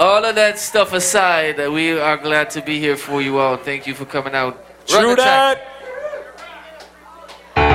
All of that stuff aside, we are glad to be here for you all. Thank you for coming out. Run True the track. that.